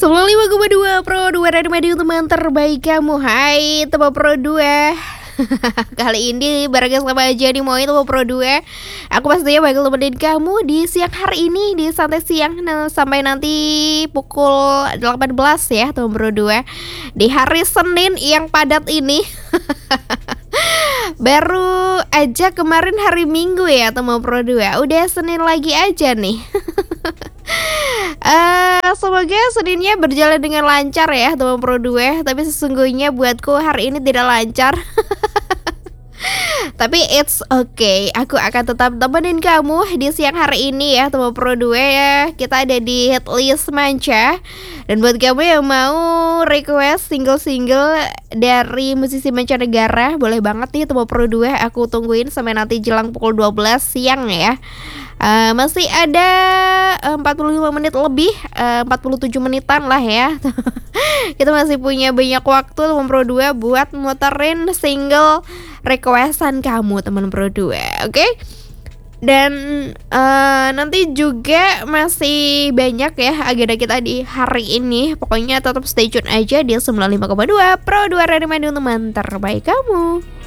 95,2 Pro 2 Radio Media teman terbaik kamu. Hai teman Pro 2. Kali ini bareng sama aja nih mau itu Pro 2. Aku pastinya bakal temenin kamu di siang hari ini di santai siang sampai nanti pukul 18 ya teman Pro 2. Di hari Senin yang padat ini. Baru aja kemarin hari Minggu ya teman Pro 2. Udah Senin lagi aja nih. Semoga Seninnya berjalan dengan lancar ya teman Pro 2. Tapi sesungguhnya buatku hari ini tidak lancar. Tapi it's okay, aku akan tetap temenin kamu di siang hari ini ya teman Pro 2 ya. Kita ada di Hitlist Manca. Dan buat kamu yang mau request single-single dari musisi mancanegara, boleh banget nih teman Pro 2. Aku tungguin sampai nanti jelang pukul 12 siang ya. Masih ada 45 menit lebih, 47 menitan lah ya. Kita masih punya banyak waktu teman Pro 2 buat muterin single requestan kamu teman Pro 2. Oke? Dan nanti juga masih banyak ya agenda kita di hari ini. Pokoknya tetap stay tune aja di 95,2 Pro 2 Radio Media teman terbaik kamu.